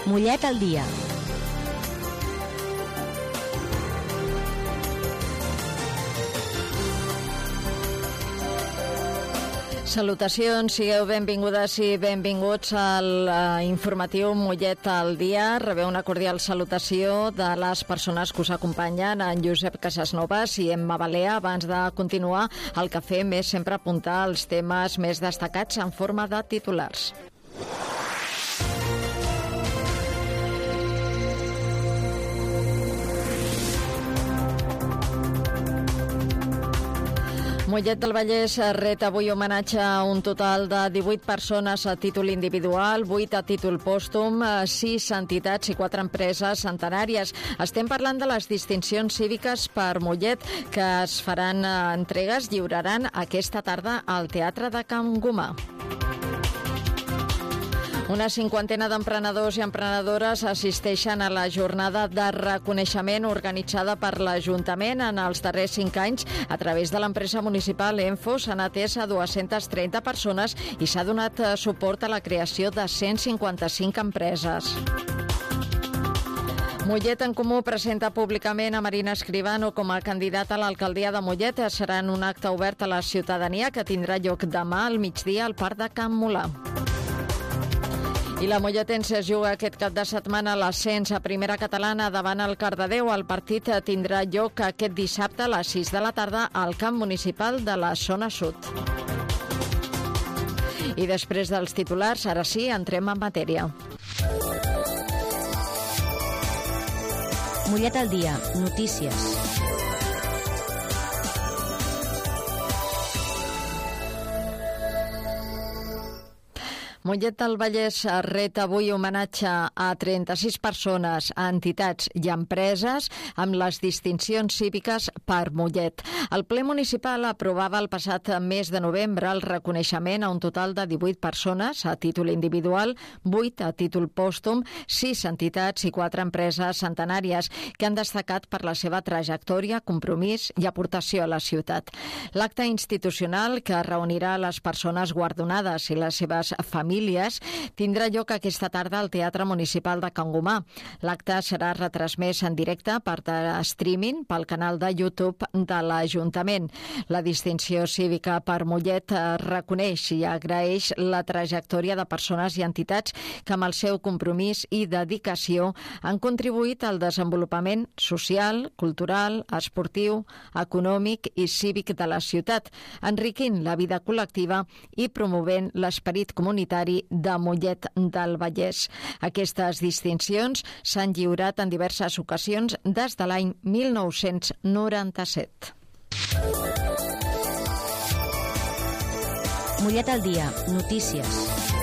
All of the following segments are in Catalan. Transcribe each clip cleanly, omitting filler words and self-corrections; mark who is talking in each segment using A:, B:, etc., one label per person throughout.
A: Mollet al dia. Salutacions, sigueu benvingudes i benvinguts al informatiu Mollet al dia. Rebeu una cordial salutació de les persones que us acompanyen, en Josep Casasnovas i Emma Balea. Abans de continuar, el que fem és sempre apuntar els temes més destacats en forma de titulars. Mollet del Vallès ret avui homenatge a un total de 18 persones a títol individual, 8 a títol pòstum, 6 entitats i 4 empreses centenàries. Estem parlant de les distincions cíviques per Mollet que es faran entregues, lliuraran aquesta tarda al Teatre de Can Gomà. Una cinquantena d'emprenedors i emprenedores assisteixen a la jornada de reconeixement organitzada per l'Ajuntament en els darrers 5 anys. A través de l'empresa municipal Enfo s'han atès a 230 persones i s'ha donat suport a la creació de 155 empreses. Mollet en Comú presenta públicament a Marina Escribano com a candidata a l'alcaldia de Mollet. Serà en un acte obert a la ciutadania que tindrà lloc demà al migdia al Parc de Can Molà. I la molletense es juga aquest cap de setmana l'ascens a primera catalana davant el Cardedeu. El partit tindrà lloc aquest dissabte a les 6 de la tarda al camp municipal de la zona sud. I després dels titulars, ara sí, entrem en matèria. Mollet al dia, notícies.
B: Mollet del Vallès ret avui homenatge a 36 persones, a entitats i empreses amb les distincions cíviques per Mollet. El ple municipal aprovava el passat mes de novembre el reconeixement a un total de 18 persones a títol individual, 8 a títol pòstum, 6 entitats i 4 empreses centenàries que han destacat per la seva trajectòria, compromís i aportació a la ciutat. L'acte institucional que reunirà les persones guardonades i les seves famílies tindrà lloc aquesta tarda al Teatre Municipal de Can Gomà. L'acte serà retransmès en directe per streaming pel canal de YouTube de l'Ajuntament. La distinció cívica per Mollet reconeix i agraeix la trajectòria de persones i entitats que amb el seu compromís i dedicació han contribuït al desenvolupament social, cultural, esportiu, econòmic i cívic de la ciutat, enriquint la vida col·lectiva i promovent l'esperit comunitari de Mollet del Vallès. Aquestes distincions s'han lliurat en diverses ocasions des de l'any 1997.
A: Mollet al dia, notícies.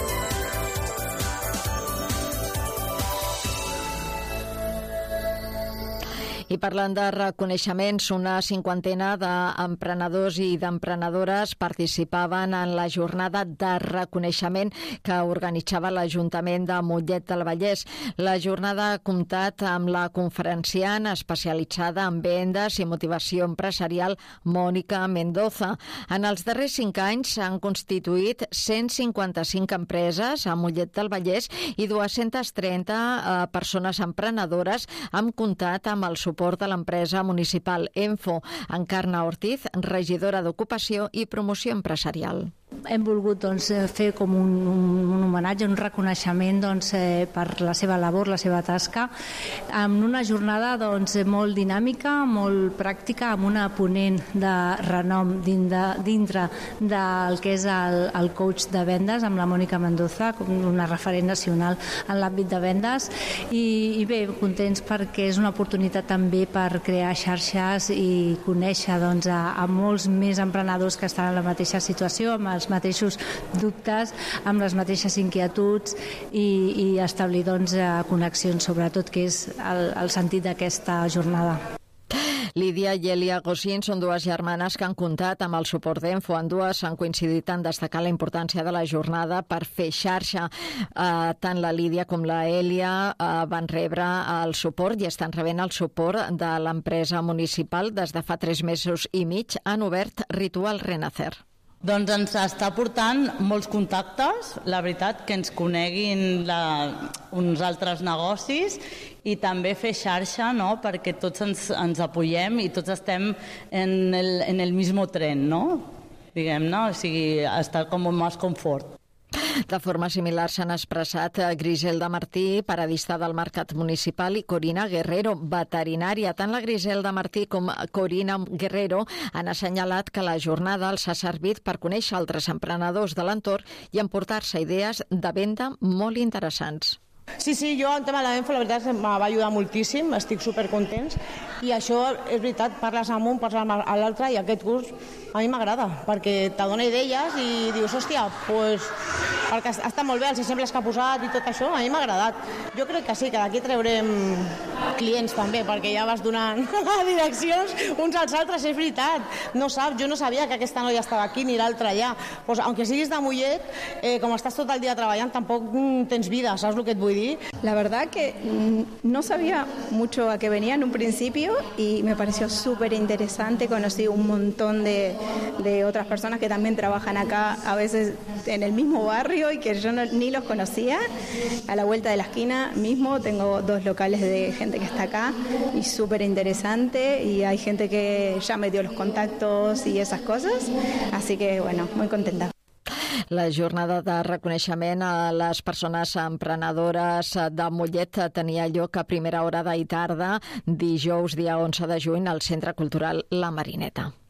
B: I parlant de reconeixements, una cinquantena d'emprenedors i d'emprenedores participaven en la jornada de reconeixement que organitzava l'Ajuntament de Mollet del Vallès. La jornada ha comptat amb la conferenciant especialitzada en vendes i motivació empresarial Mònica Mendoza. En els darrers 5 anys s'han constituït 155 empreses a Mollet del Vallès i 230 persones emprenedores han comptat amb el suport de l'empresa municipal Enfo. Encarna Ortiz, regidora d'Ocupació i Promoció Empresarial.
C: Hem volgut fer com un homenatge, un reconeixement per la seva labor, la seva tasca, amb una jornada molt dinàmica, molt pràctica, amb una ponent de renom dintre del que és el coach de vendes, amb la Mònica Mendoza, com una referent nacional en l'àmbit de vendes, i bé, contents perquè és una oportunitat també per crear xarxes i conèixer a molts més emprenedors que estan en la mateixa situació, amb els mateixos dubtes, amb les mateixes inquietuds i establir connexions, sobretot, que és el sentit d'aquesta jornada.
B: Lídia i Elia Gossin són dues germanes que han comptat amb el suport d'Enfo. Ambdues han coincidit en destacar la importància de la jornada per fer xarxa. Tant la Lídia com la Elia van rebre el suport i estan rebent el suport de l'empresa municipal. Des de fa 3 mesos i mig han obert Ritual Renacer.
D: Doncs ens està portant molts contactes, la veritat, que ens coneguin uns altres negocis i també fer xarxa, no?, perquè tots ens apoyem i tots estem en el mismo tren, no?, diguem-ne, o sigui, està com més confort.
A: De forma similar s'han expressat Griselda Martí, paradista del Mercat Municipal, i Corina Guerrero, veterinària. Tant la Griselda Martí com Corina Guerrero han assenyalat que la jornada els ha servit per conèixer altres emprenedors de l'entorn i emportar-se idees de venda molt interessants.
E: Sí, jo en tema de la info la veritat em va ajudar moltíssim, estic supercontents i això és veritat, parles amb un, parles amb l'altre i aquest curs a mi m'agrada perquè t'adona idees i dius, hòstia, doncs perquè està molt bé els exemples que ha posat i tot això, a mi m'ha agradat. Jo crec que sí, que d'aquí traurem clients també, perquè ja vas donant direccions uns als altres, és veritat. No saps, jo no sabia que aquesta noia estava aquí ni l'altra allà. Pues, aunque siguis de Mollet, com estàs tot el dia treballant, tampoc tens vida, ¿sabes lo que et vull dir?
F: La verdad que no sabía mucho a qué venía en un principio y me pareció súper interesante. Conocí un montón de otras personas que también trabajan acá, a veces en el mismo barrio y que yo ni los conocía. A la vuelta de la esquina mismo tengo 2 locales de gente que está acá y súper interesante y hay gente que ya me dio los contactos y esas cosas. Así que, bueno, muy contenta.
A: La jornada de reconeixement a les persones emprenedores de Mollet tenia lloc a primera hora i tarda, dijous, dia 11 de juny, al Centre Cultural La Marineta.